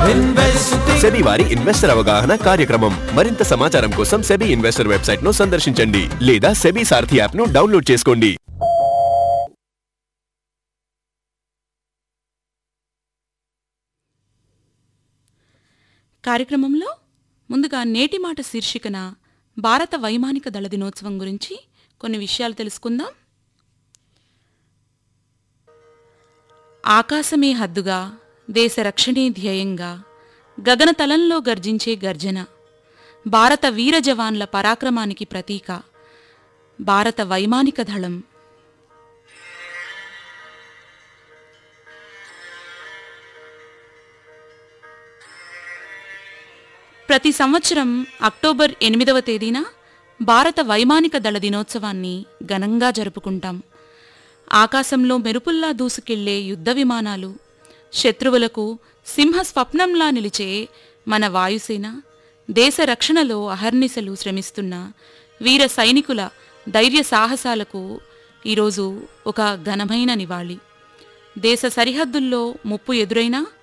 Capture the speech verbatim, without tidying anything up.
SEBI వారి investor అవగాహన కార్యక్రమం. మరింత సమాచారం కోసం సెబీ ఇన్వెస్టర్ వెబ్సైట్ ను సందర్శించండి లేదా సెబీ సారథి యాప్ ను డౌన్లోడ్ చేసుకోండి. కార్యక్రమంలో ముందుగా నేటి మాట శీర్షికన భారత వైమానిక దళ దినోత్సవం గురించి కొన్ని విషయాలు తెలుసుకుందాం. ఆకాశమే హద్దుగా, దేశ రక్షణే ధ్యేయంగా, గగనతలంలో గర్జించే గర్జన, భారత వీర జవాన్ల పరాక్రమానికి ప్రతీక భారత వైమానిక దళం. ప్రతి సంవత్సరం అక్టోబర్ ఎనిమిదవ తేదీన భారత వైమానిక దళ దినోత్సవాన్ని ఘనంగా జరుపుకుంటాం. ఆకాశంలో మెరుపుల్లా దూసుకెళ్లే యుద్ధ విమానాలు, శత్రువులకు సింహ స్వప్నంలా నిలిచే మన వాయుసేన, దేశ రక్షణలో అహర్నిశలు శ్రమిస్తున్న వీర సైనికుల ధైర్య సాహసాలకు ఈరోజు ఒక ఘనమైన నివాళి. దేశ సరిహద్దుల్లో ముప్పు ఎదురైనా